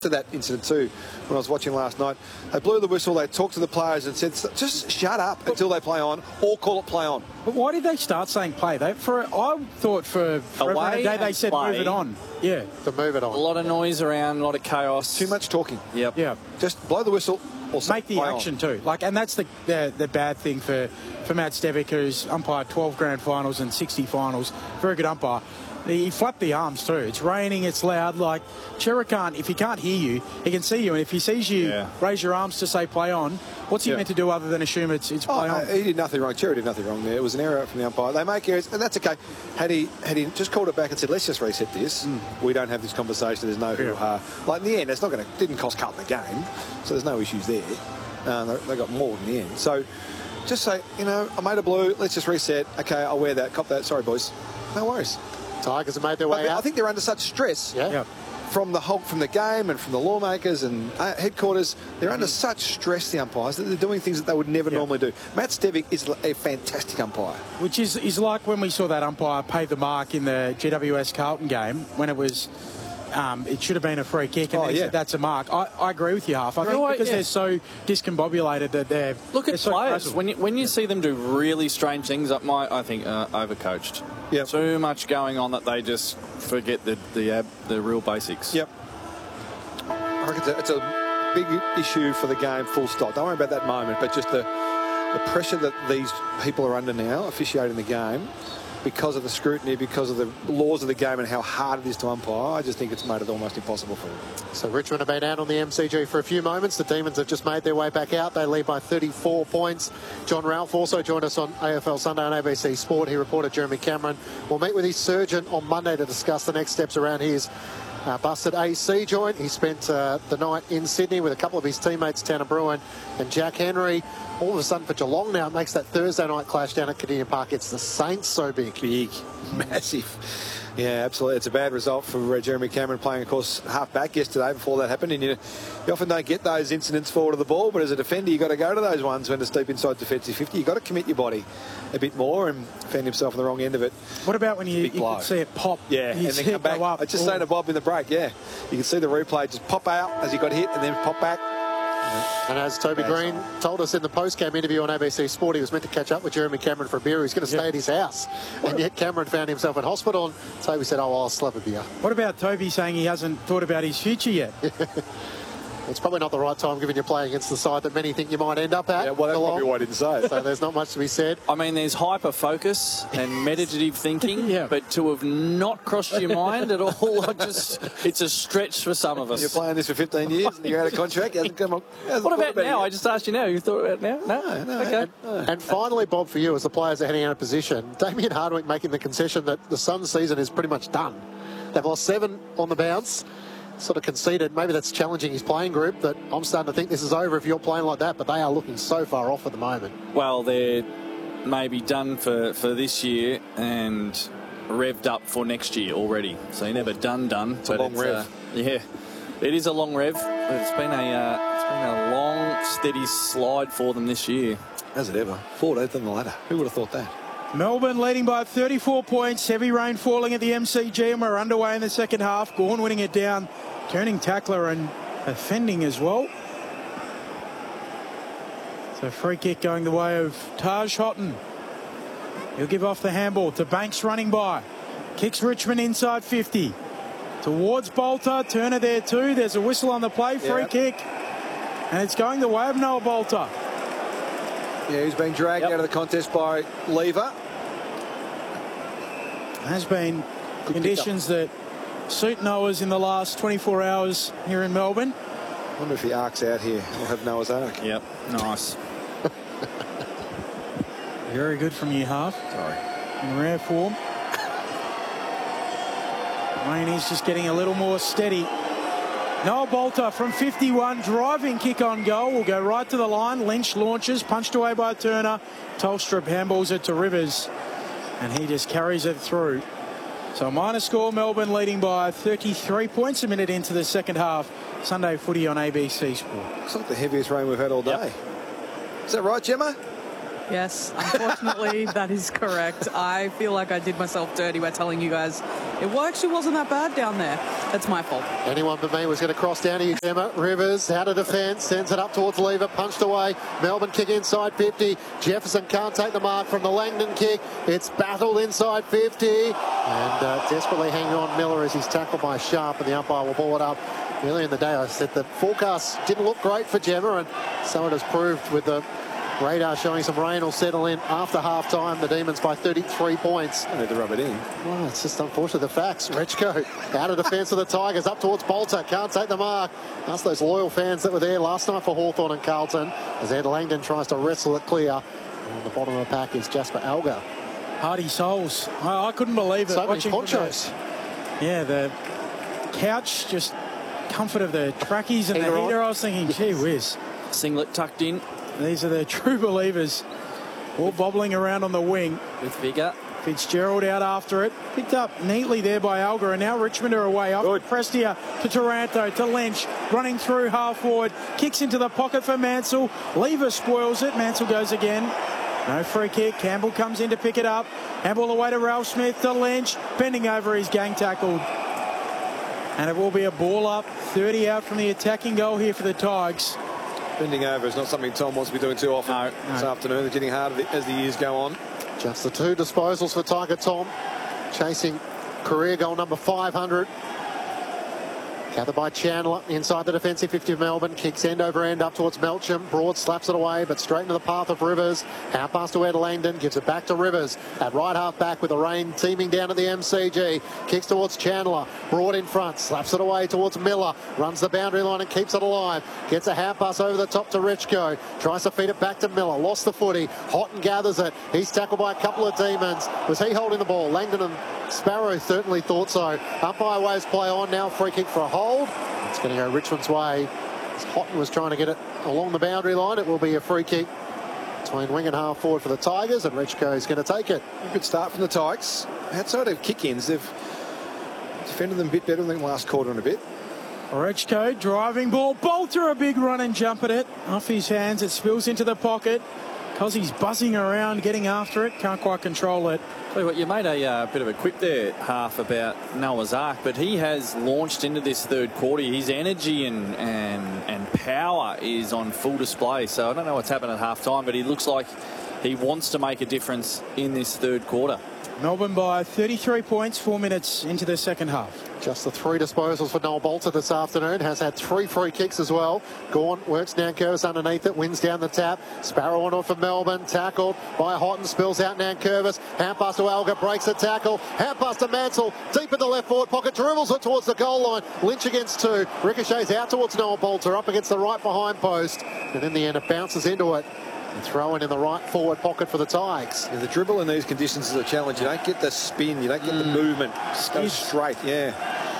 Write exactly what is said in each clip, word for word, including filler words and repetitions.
to that incident too when I was watching last night. They blew the whistle, they talked to the players and said, just shut up until they play on, or call it play on. But why did they start saying play? They, for I thought for, for Away a day they said play. move it on. Yeah. To move it on. A lot of noise around, a lot of chaos. Too much talking. Yep. Yeah. Just blow the whistle. Or make the action on. too. Like, and that's the, the the bad thing for, for Matt Stevic, who's umpired twelve grand finals and sixty finals. Very good umpire. He flapped the arms too. It's raining, it's loud. Like, Chera can't, if he can't hear you, he can see you. And if he sees you yeah. raise your arms to say play on, what's he yeah. meant to do other than assume it's, it's play oh, on? No, he did nothing wrong. Chera did nothing wrong there. It was an error from the umpire. They make errors, and that's okay. Had he had he just called it back and said, let's just reset this, mm. we don't have this conversation, there's no yeah. hoo-ha. Like, in the end, it's not going to, didn't cost Carlton the game, so there's no issues there. Uh, they, they got more in the end. So just say, you know, I made a blue, let's just reset. Okay, I'll wear that, cop that. Sorry, boys. No worries. Tigers have made their way but out. I think they're under such stress yeah. Yeah. from the whole, from the game and from the lawmakers and uh, headquarters. They're mm. under such stress, the umpires, that they're doing things that they would never yeah. normally do. Matt Stevic is a fantastic umpire. Which is, is like when we saw that umpire pay the mark in the G W S Carlton game when it was... Um, it should have been a free kick, and oh, yeah. said that's a mark. I, I agree with you, Half. I think right, because yeah. they're so discombobulated that they're look at they're players so when you, when you see them do really strange things. Up my, I think uh, overcoached. Yep. Too much going on that they just forget the the uh, the real basics. Yep. I reckon it's a, it's a big issue for the game. Full stop. Don't worry about that moment, but just the the pressure that these people are under now, officiating the game. Because of the scrutiny, because of the laws of the game and how hard it is to umpire, I just think it's made it almost impossible for them. So Richmond have been out on the M C G for a few moments. The Demons have just made their way back out. They lead by thirty-four points. John Ralph also joined us on A F L Sunday on A B C Sport. He reported Jeremy Cameron will meet with his surgeon on Monday to discuss the next steps around his uh, busted A C joint. He spent uh, the night in Sydney with a couple of his teammates, Tanner Bruin and Jack Henry. All of a sudden for Geelong now, it makes that Thursday night clash down at Cardinia Park. It's the Saints so big. Big. Massive. Yeah, absolutely. It's a bad result for uh, Jeremy Cameron playing, of course, half back yesterday before that happened. And you, you often don't get those incidents forward of the ball, but as a defender, you've got to go to those ones when it's deep inside defensive fifty. You've got to commit your body a bit more and find himself on the wrong end of it. What about when you, you can see it pop? Yeah, and then come back. Up. I just saying to Bob in the break, yeah. You can see the replay just pop out as he got hit and then pop back. And as Toby That's Green right. told us in the post-game interview on A B C Sport, he was meant to catch up with Jeremy Cameron for a beer. He was going to stay yeah. at his house. What and yet Cameron found himself in hospital. And Toby said, oh, well, I'll slap a beer. What about Toby saying he hasn't thought about his future yet? It's probably not the right time given you're playing against the side that many think you might end up at. Yeah, well, that's probably why I didn't say it. So there's not much to be said. I mean, there's hyper-focus and meditative thinking, yeah. but to have not crossed your mind at all, I just it's a stretch for some of us. You're playing this for fifteen years and you're out of contract. Hasn't come on, hasn't what about now? You. I just asked you now. You thought about it now? No? No, no. Okay. And, no. and finally, Bob, for you, as the players are heading out of position, Damien Hardwick making the concession that the Suns season is pretty much done. They've lost seven on the bounce. Sort of conceded, maybe that's challenging his playing group, that I'm starting to think this is over if you're playing like that, but they are looking so far off at the moment. Well, they're maybe done for, for this year and revved up for next year already. So you're never done, done. It's but a long it's, rev. Uh, yeah, it is a long rev, but it's been a, uh, it's been a long, steady slide for them this year. Has it ever? fourteenth on the ladder. Who would have thought that? Melbourne leading by thirty-four points. Heavy rain falling at the M C G, and we're underway in the second half. Gawn winning it down, turning tackler and offending as well. So free kick going the way of Taj Houghton. He'll give off the handball to Banks running by. Kicks Richmond inside fifty. Towards Bolter. Turner there too. There's a whistle on the play. Free yep. kick. And it's going the way of Noah Bolter. Yeah, he's been dragged yep. out of the contest by Lever. Has been Good conditions that suit Noah's in the last twenty-four hours here in Melbourne. I wonder if the Ark's out here. We'll have Noah's Ark. Yep, nice. Very good from you, Half. Sorry. In rare form. Rainey's just getting a little more steady. Noah Bolter from fifty-one, driving kick on goal, will go right to the line. Lynch launches, punched away by Turner. Tolstrup handballs it to Rivers, and he just carries it through. So minor score, Melbourne leading by thirty-three points a minute into the second half. Sunday footy on A B C Sport. It's like the heaviest rain we've had all day. Yep. Is that right, Gemma? Yes, unfortunately, that is correct. I feel like I did myself dirty by telling you guys it actually wasn't that bad down there. That's my fault. Anyone but me was going to cross down to you, Gemma. Rivers out of defence, sends it up towards Lever, punched away. Melbourne kick inside fifty. Jefferson can't take the mark from the Langdon kick. It's battled inside fifty. And uh, desperately hanging on Miller as he's tackled by Sharp, and the umpire will ball it up. Earlier in the day, I said the forecast didn't look great for Gemma, and so it has proved with the radar showing some rain will settle in after half-time. The Demons by thirty-three points. I need to rub it in. Well, it's just unfortunate, the facts. Rechko out of defence of the Tigers, up towards Bolter, can't take the mark. That's those loyal fans that were there last night for Hawthorn and Carlton, as Ed Langdon tries to wrestle it clear. And on the bottom of the pack is Jasper Alga. Hardy souls. I, I couldn't believe it. So many Watching ponchos. The, yeah, the couch, just comfort of the trackies and Heater the heater. on. I was thinking, gee whiz. Singlet tucked in. These are the true believers, all bobbling around on the wing. With vigour. Fitzgerald out after it. Picked up neatly there by Alga, and now Richmond are away. Up Good. Prestia to Taranto to Lynch, running through half forward. Kicks into the pocket for Mansell. Lever spoils it. Mansell goes again. No free kick. Campbell comes in to pick it up. Handball away to Ralph Smith to Lynch. Bending over, he's gang tackled. And it will be a ball up. thirty out from the attacking goal here for the Tigers. Bending over is not something Tom wants to be doing too often No, this no. afternoon. They're getting harder as the years go on. Just the two disposals for Tiger Tom, chasing career goal number five hundred. Gathered by Chandler inside the defensive fifty of Melbourne. Kicks end over end up towards Melcham. Broad slaps it away, but straight into the path of Rivers. Out past to Ed Langdon. Gives it back to Rivers. At right half back with the rain teeming down at the M C G. Kicks towards Chandler. Broad in front. Slaps it away towards Miller. Runs the boundary line and keeps it alive. Gets a hand pass over the top to Richko. Tries to feed it back to Miller. Lost the footy. Houghton gathers it. He's tackled by a couple of Demons. Was he holding the ball? Langdon and Sparrow certainly thought so. Umpire waves play on now. Free kick for a hold. It's going to go Richmond's way. As Houghton was trying to get it along the boundary line, it will be a free kick between wing and half forward for the Tigers, and Richko is going to take it. A good start from the Tigers. Outside of kick-ins, they've defended them a bit better than the last quarter and a bit. Rechko driving ball. Bolter a big run and jump at it. Off his hands, it spills into the pocket. Because he's buzzing around, getting after it. Can't quite control it. Tell you what, you made a uh, bit of a quip there, Half, about Noah's Ark, but he has launched into this third quarter. His energy and, and, and power is on full display. So I don't know what's happened at half time, but he looks like he wants to make a difference in this third quarter. Melbourne by thirty-three points, four minutes into the second half. Just the three disposals for Noel Bolter this afternoon. Has had three free kicks as well. Gorn works Nankervis underneath it, wins down the tap. Sparrow on for Melbourne, tackled by Houghton, spills out Nankervis. Hand pass to Alga, breaks the tackle. Hand pass to Mansell, deep in the left forward pocket, dribbles it towards the goal line. Lynch against two, ricochets out towards Noel Bolter, up against the right behind post. And in the end, it bounces into it. And throw in in the right forward pocket for the Tigers. Yeah, the dribble in these conditions is a challenge. You don't get the spin, you don't get mm. the movement. Just go straight, yeah.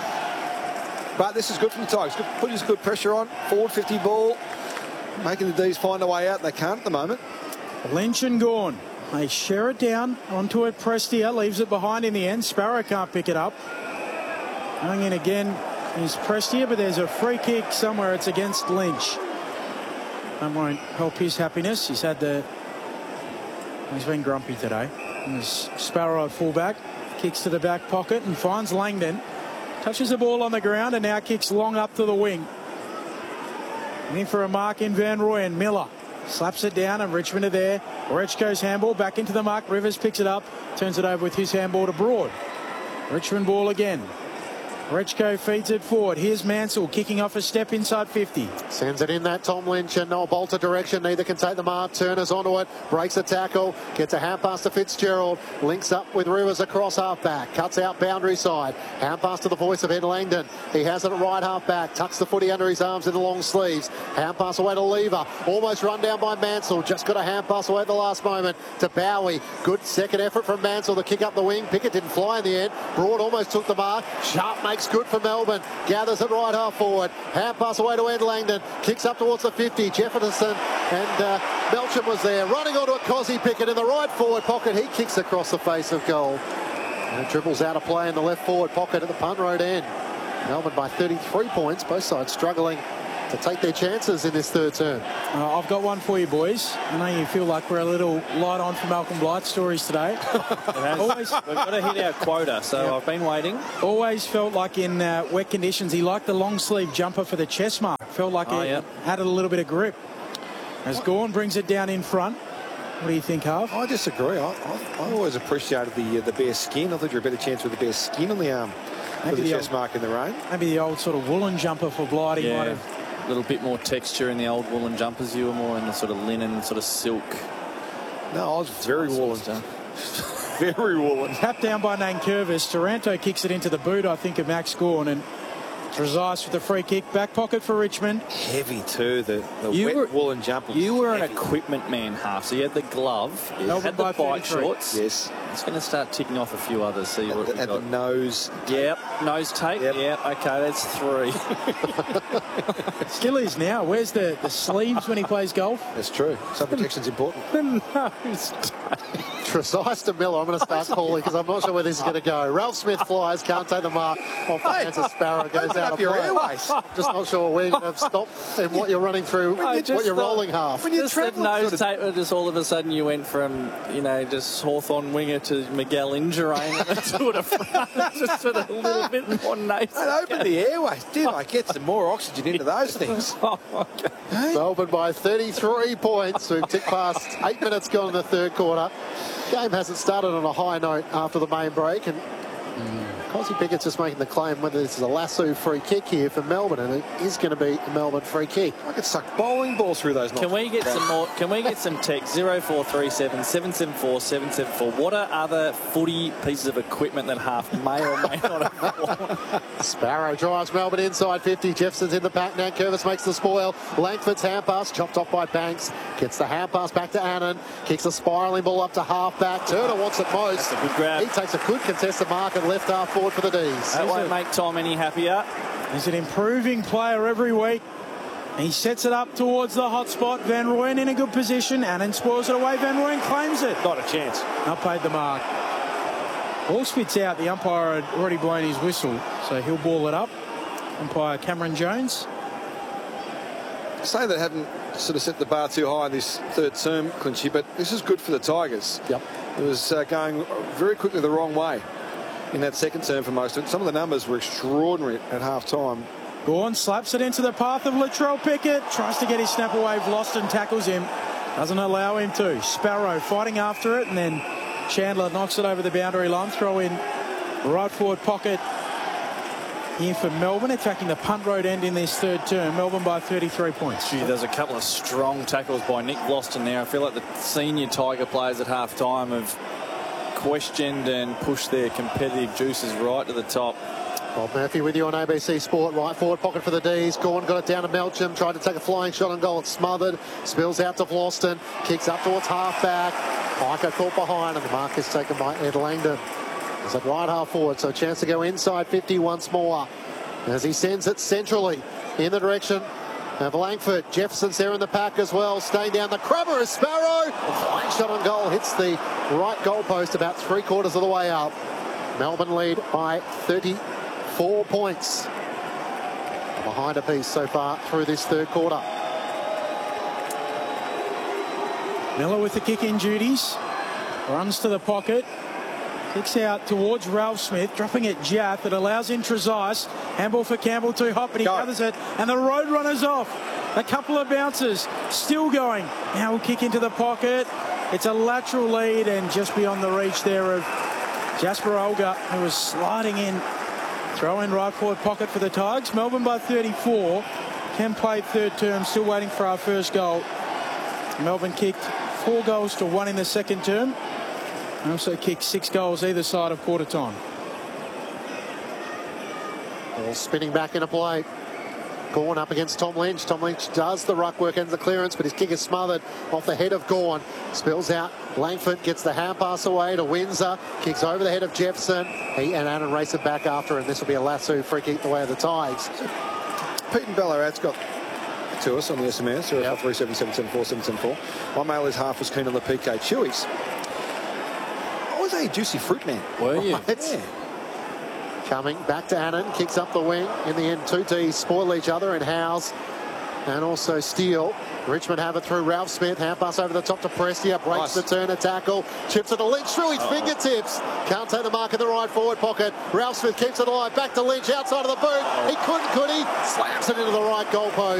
But this is good from the Tigers. Good, putting good pressure on. Forward fifty ball. Making the D's find a way out. They can't at the moment. Lynch and Gorn. They share it down onto it. Prestia leaves it behind in the end. Sparrow can't pick it up. Going in again is Prestia, but there's a free kick somewhere. It's against Lynch. That won't help his happiness. He's had the... He's been grumpy today. There's Sparrow at fullback. Kicks to the back pocket and finds Langdon. Touches the ball on the ground and now kicks long up to the wing. In for a mark in Van Rooyen. Miller slaps it down and Richmond are there. Rechko's handball back into the mark. Rivers picks it up. Turns it over with his handball to Broad. Richmond ball again. Rechko feeds it forward. Here's Mansell kicking off a step inside fifty. Sends it in that Tom Lynch and Noel Bolter direction. Neither can take the mark. Turner's onto it. Breaks a tackle. Gets a hand pass to Fitzgerald. Links up with Rivers across half back. Cuts out boundary side. Hand pass to the voice of Ed Langdon. He has it at right half back. Tucks the footy under his arms in the long sleeves. Hand pass away to Lever. Almost run down by Mansell. Just got a hand pass away at the last moment to Bowie. Good second effort from Mansell to kick up the wing. Pickett didn't fly in the end. Broad almost took the mark. Sharp makes good for Melbourne. Gathers it right half forward. Hand pass away to Ed Langdon. Kicks up towards the fifty. Jefferson and uh, Melcham was there. Running onto a Cozzy Pickett in the right forward pocket. He kicks across the face of goal. And it dribbles out of play in the left forward pocket at the punt road end. Melbourne by thirty-three points. Both sides struggling to take their chances in this third term. Uh, I've got one for you, boys. I know you feel like we're a little light on for Malcolm Blight stories today. always, We've got to hit our quota, so Yeah. I've been waiting. always felt like in uh, wet conditions, he liked the long sleeve jumper for the chest mark. Felt like Oh, it yeah. had a little bit of grip. As Gawn brings it down in front. What do you think, Harv? I disagree. I, I, I always appreciated the uh, the bare skin. I thought you were a better chance with the bare skin on the arm Maybe with the the chest old- mark in the rain. Maybe the old sort of woolen jumper for Blight. He might Yeah, have. a little bit more texture in the old woolen jumpers. You were more in the sort of linen, sort of silk. No, I was very sort of woolen. stuff. Very woolen. Tapped down by Nankervis. Taranto kicks it into the boot, I think, of Max Gawn. And Trezise with the free kick. Back pocket for Richmond. Heavy too. The, the You wet were- woolen jumper. You were an heavy. equipment man, Half. So you had the glove, you Melbourne had the by bike thirty-three. shorts. Yes. It's going to start ticking off a few others. See what At, we the, at the got. nose. Yep, nose tape. Yep. Yep, okay, that's three. Still is now. Where's the, the sleeves when he plays golf? That's true. Sun protection's important. The nose tape. Trezise to Miller. I'm going to start calling because I'm not sure where this is going to go. Ralph Smith flies, can't take the mark off the hands of Sparrow, goes Open out up of your play. airways. Just not sure where you're going to stop and what you're running through, I what just you're thought- rolling half. When you Just the travel nose sort of- tape, and just all of a sudden you went from, you know, just Hawthorn winger to Miguel Indurain and it's sort of just sort of a little bit more nose. I'd open the airways. Did I get some more oxygen into those things? Oh, my God. Melbourne by thirty-three points. We've ticked past eight minutes gone in the third quarter. Game hasn't started on a high note after the main break, and Cosy Pickett's just making the claim whether this is a lasso free kick here for Melbourne, and it is going to be a Melbourne free kick. I could suck bowling balls through those. Can we get some more? Can we get some text? Zero four three seven seven seven four seven seven four. What are other footy pieces of equipment that Half may or may not have worn? Sparrow drives Melbourne inside fifty. Jefferson's in the back now. Curvis makes the spoil. Langford's hand pass chopped off by Banks. Gets the hand pass back to Annan. Kicks a spiralling ball up to half back. Turner wants it most. That's a good grab. He takes a good contested mark and left half forward for the D's. That won't make Tom any happier. He's an improving player every week. He sets it up towards the hot spot. Van Rooyen in a good position. Annan spoils it away. Van Rooyen claims it. Not a chance. Not paid the mark. Ball spits out. The umpire had already blown his whistle, so he'll ball it up. Umpire Cameron Jones. Say that hadn't sort of set the bar too high in this third term, Clinchy, but this is good for the Tigers. Yep. It was uh, going very quickly the wrong way in that second term for most of it. Some of the numbers were extraordinary at half time. Gawn slaps it into the path of Latrell Pickett. Tries to get his snap away. Vlosten tackles him. Doesn't allow him to. Sparrow fighting after it, and then Chandler knocks it over the boundary line. Throw in right forward pocket here for Melbourne, attacking the punt road end in this third term. Melbourne by thirty-three points. Gee, there's a couple of strong tackles by Nick Vlosten there. I feel like the senior Tiger players at half time have questioned and pushed their competitive juices right to the top. Bob Murphy with you on A B C Sport. Right forward pocket for the D's. Gawn got it down to Melcham. Tried to take a flying shot on goal. It's smothered. Spills out to Vlosten. Kicks up towards half back. Piker caught behind, and the mark is taken by Ed Langdon. It's at right half forward, so a chance to go inside fifty once more. As he sends it centrally in the direction of Langford. Jefferson's there in the pack as well. Staying down the crabber is Sparrow. A flying shot on goal hits the right goalpost about three quarters of the way up. Melbourne lead by thirty-four points. Behind a piece so far through this third quarter. Miller with the kick-in duties. Runs to the pocket. Kicks out towards Ralph Smith, dropping it Jaff. It allows in Trezise. Handball for Campbell, too hot, but he Go. gathers it. And the Roadrunner's off. A couple of bounces. Still going. Now we'll kick into the pocket. It's a lateral lead and just beyond the reach there of Jasper Olga, who was sliding in. Throw in right forward pocket for the Tigers. Melbourne by thirty-four. Can play third term. Still waiting for our first goal. Melbourne kicked four goals to one in the second term. And also kicked six goals either side of quarter time. Ball spinning back into play. Gawn up against Tom Lynch. Tom Lynch does the ruck work, ends the clearance, but his kick is smothered off the head of Gawn. Spills out. Langford gets the hand pass away to Windsor. Kicks over the head of Jefferson. He and Annan race it back after, and this will be a lasso free kick the way of the Tigers. Pete and Ballarat's got to us on the S M S, zero Yep. five three seven seven seven four seven seven four. My mail is Half was keen on the P K Chewies. I was a juicy fruit man. Were you? It's Yeah. coming back to Annan. Kicks up the wing. In the end, two Ds spoil each other, and Howes and also Steele. Richmond have it through Ralph Smith. Hand pass over the top to Prestia. Breaks Nice. the turn and tackle. Chips it to Lynch through his oh. fingertips. Can't take the mark in the right forward pocket. Ralph Smith keeps it alive. Back to Lynch outside of the boot. He couldn't, could he? Slams it into the right goal post.